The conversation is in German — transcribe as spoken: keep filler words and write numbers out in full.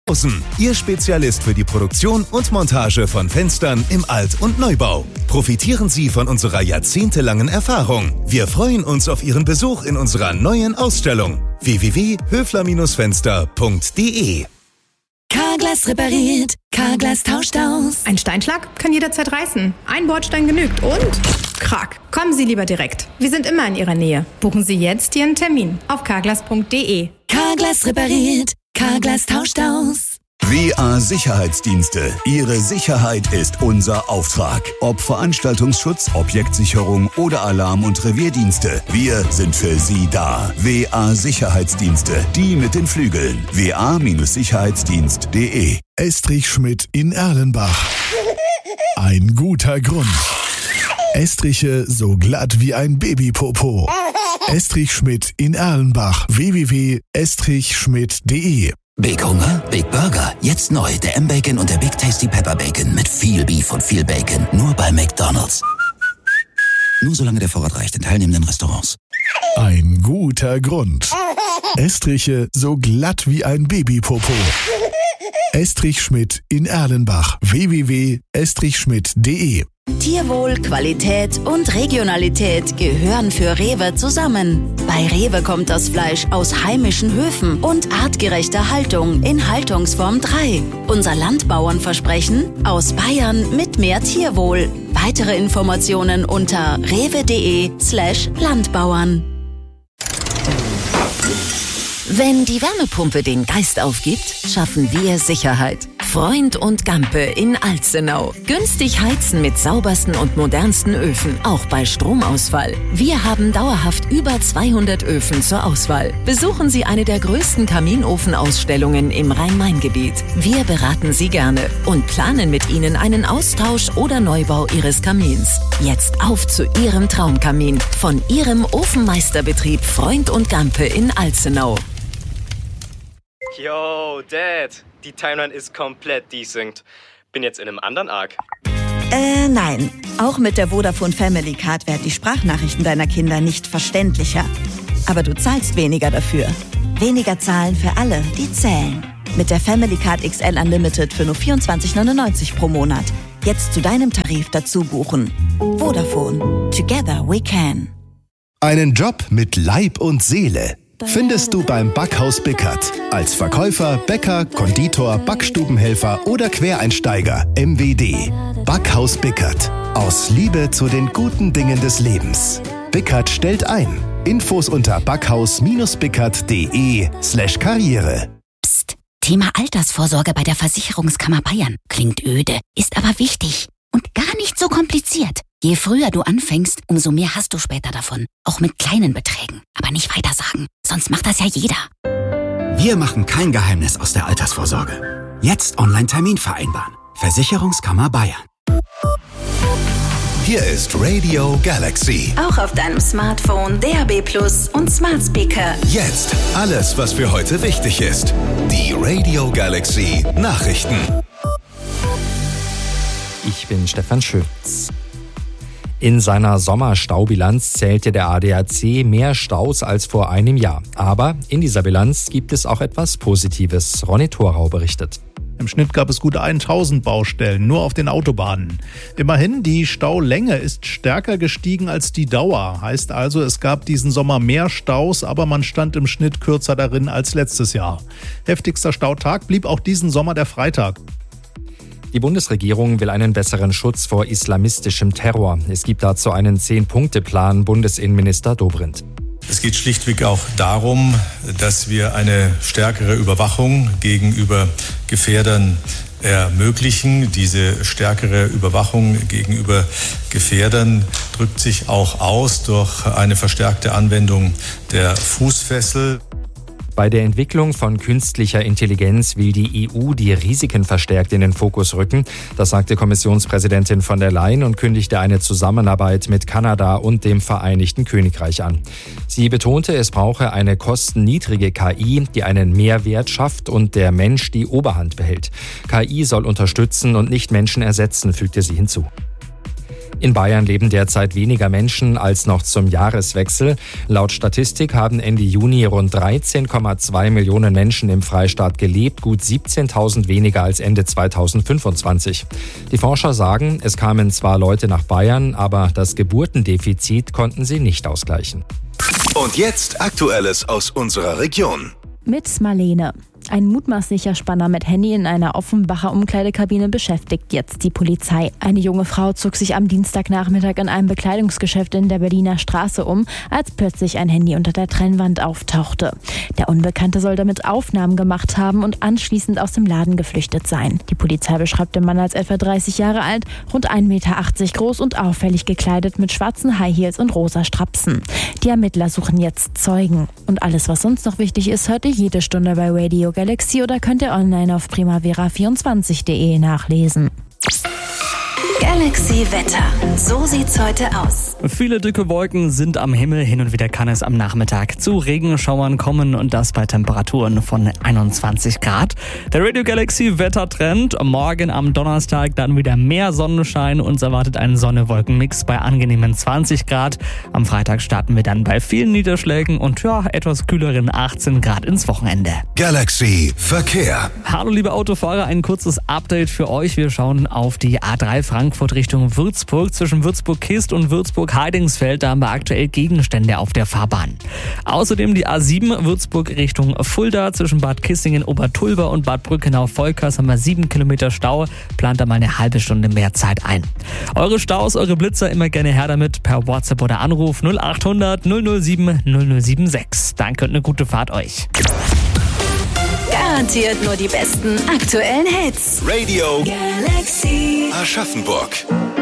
Ihr Spezialist für die Produktion und Montage von Fenstern im Alt- und Neubau. Profitieren Sie von unserer jahrzehntelangen Erfahrung. Wir freuen uns auf Ihren Besuch in unserer neuen Ausstellung w w w punkt höfler Fenster punkt d e. Carglass repariert, Carglass tauscht aus. Ein Steinschlag kann jederzeit reißen. Ein Bordstein genügt und Krack. Kommen Sie lieber direkt. Wir sind immer in Ihrer Nähe. Buchen Sie jetzt Ihren Termin auf carglass punkt d e. Carglass repariert, Carglass tauscht aus. W A Sicherheitsdienste. Ihre Sicherheit ist unser Auftrag. Ob Veranstaltungsschutz, Objektsicherung oder Alarm- und Revierdienste. Wir sind für Sie da. W A Sicherheitsdienste. Die mit den Flügeln. w a Sicherheitsdienst punkt d e. Estrich Schmidt in Erlenbach. Ein guter Grund. Estriche so glatt wie ein Babypopo. Estrich Schmidt in Erlenbach. w w w punkt estrich schmidt punkt d e. Big Hunger? Big Burger. Jetzt neu. Der M-Bacon und der Big Tasty Pepper Bacon. Mit viel Beef und viel Bacon. Nur bei McDonald's. Nur solange der Vorrat reicht in teilnehmenden Restaurants. Ein guter Grund. Estriche so glatt wie ein Babypopo. Estrich Schmidt in Erlenbach. w w w punkt estrich schmidt punkt d e. Tierwohl, Qualität und Regionalität gehören für Rewe zusammen. Bei Rewe kommt das Fleisch aus heimischen Höfen und artgerechter Haltung in Haltungsform drei. Unser Landbauernversprechen: aus Bayern mit mehr Tierwohl. Weitere Informationen unter rewe.de slash Landbauern. Wenn die Wärmepumpe den Geist aufgibt, schaffen wir Sicherheit. Freund und Gampe in Alzenau. Günstig heizen mit saubersten und modernsten Öfen, auch bei Stromausfall. Wir haben dauerhaft über zweihundert Öfen zur Auswahl. Besuchen Sie eine der größten Kaminofenausstellungen im Rhein-Main-Gebiet. Wir beraten Sie gerne und planen mit Ihnen einen Austausch oder Neubau Ihres Kamins. Jetzt auf zu Ihrem Traumkamin von Ihrem Ofenmeisterbetrieb Freund und Gampe in Alzenau. Yo, Dad, die Timeline ist komplett desynced. Bin jetzt in einem anderen Arc. Äh, nein. Auch mit der Vodafone Family Card werden die Sprachnachrichten deiner Kinder nicht verständlicher. Aber du zahlst weniger dafür. Weniger zahlen für alle, die zählen. Mit der Family Card X L Unlimited für nur vierundzwanzig neunundneunzig pro Monat. Jetzt zu deinem Tarif dazu buchen. Vodafone. Together we can. Einen Job mit Leib und Seele findest du beim Backhaus Bickert. Als Verkäufer, Bäcker, Konditor, Backstubenhelfer oder Quereinsteiger. M W D. Backhaus Bickert. Aus Liebe zu den guten Dingen des Lebens. Bickert stellt ein. Infos unter backhaus-bickert.de slash Karriere. Psst. Thema Altersvorsorge bei der Versicherungskammer Bayern. Klingt öde, ist aber wichtig. Und gar nicht so kompliziert. Je früher du anfängst, umso mehr hast du später davon. Auch mit kleinen Beträgen. Aber nicht weiter sagen, sonst macht das ja jeder. Wir machen kein Geheimnis aus der Altersvorsorge. Jetzt Online-Termin vereinbaren. Versicherungskammer Bayern. Hier ist Radio Galaxy. Auch auf deinem Smartphone, D A B Plus und Smart Speaker. Jetzt alles, was für heute wichtig ist. Die Radio Galaxy Nachrichten. Ich bin Stefan Schütz. In seiner Sommerstaubilanz zählte der A D A C mehr Staus als vor einem Jahr. Aber in dieser Bilanz gibt es auch etwas Positives. Ronny Thorau berichtet. Im Schnitt gab es gut tausend Baustellen, nur auf den Autobahnen. Immerhin, die Staulänge ist stärker gestiegen als die Dauer. Heißt also, es gab diesen Sommer mehr Staus, aber man stand im Schnitt kürzer darin als letztes Jahr. Heftigster Stautag blieb auch diesen Sommer der Freitag. Die Bundesregierung will einen besseren Schutz vor islamistischem Terror. Es gibt dazu einen Zehn-Punkte-Plan, Bundesinnenminister Dobrindt. Es geht schlichtweg auch darum, dass wir eine stärkere Überwachung gegenüber Gefährdern ermöglichen. Diese stärkere Überwachung gegenüber Gefährdern drückt sich auch aus durch eine verstärkte Anwendung der Fußfessel. Bei der Entwicklung von künstlicher Intelligenz will die E U die Risiken verstärkt in den Fokus rücken. Das sagte Kommissionspräsidentin von der Leyen und kündigte eine Zusammenarbeit mit Kanada und dem Vereinigten Königreich an. Sie betonte, es brauche eine kostenniedrige K I, die einen Mehrwert schafft und der Mensch die Oberhand behält. K I soll unterstützen und nicht Menschen ersetzen, fügte sie hinzu. In Bayern leben derzeit weniger Menschen als noch zum Jahreswechsel. Laut Statistik haben Ende Juni rund dreizehn Komma zwei Millionen Menschen im Freistaat gelebt, gut siebzehntausend weniger als Ende zweitausendfünfundzwanzig. Die Forscher sagen, es kamen zwar Leute nach Bayern, aber das Geburtendefizit konnten sie nicht ausgleichen. Und jetzt Aktuelles aus unserer Region. Mit Marlene. Ein mutmaßlicher Spanner mit Handy in einer Offenbacher Umkleidekabine beschäftigt jetzt die Polizei. Eine junge Frau zog sich am Dienstagnachmittag in einem Bekleidungsgeschäft in der Berliner Straße um, als plötzlich ein Handy unter der Trennwand auftauchte. Der Unbekannte soll damit Aufnahmen gemacht haben und anschließend aus dem Laden geflüchtet sein. Die Polizei beschreibt den Mann als etwa dreißig Jahre alt, rund ein Meter achtzig groß und auffällig gekleidet mit schwarzen High Heels und rosa Strapsen. Die Ermittler suchen jetzt Zeugen. Und alles, was sonst noch wichtig ist, hört ihr jede Stunde bei Radio Galaxy oder könnt ihr online auf primavera vierundzwanzig punkt de nachlesen. Galaxy Wetter. So sieht's heute aus. Viele dicke Wolken sind am Himmel. Hin und wieder kann es am Nachmittag zu Regenschauern kommen und das bei Temperaturen von einundzwanzig Grad. Der Radio Galaxy Wettertrend. Morgen am Donnerstag dann wieder mehr Sonnenschein. Uns erwartet ein Sonne-Wolken-Mix bei angenehmen zwanzig Grad. Am Freitag starten wir dann bei vielen Niederschlägen und ja, etwas kühleren achtzehn Grad ins Wochenende. Galaxy Verkehr. Hallo liebe Autofahrer, ein kurzes Update für euch. Wir schauen auf die A drei Frankfurt Richtung Würzburg. Zwischen Würzburg-Kist und Würzburg-Heidingsfeld, da haben wir aktuell Gegenstände auf der Fahrbahn. Außerdem die A sieben Würzburg Richtung Fulda. Zwischen Bad Kissingen-Obertulber und Bad Brückenau-Volkers haben wir sieben Kilometer Stau. Plant da mal eine halbe Stunde mehr Zeit ein. Eure Staus, eure Blitzer immer gerne her damit per WhatsApp oder Anruf null acht hundert null null sieben null null sieben sechs. Danke und eine gute Fahrt euch. Garantiert nur die besten aktuellen Hits. Radio Galaxy Aschaffenburg.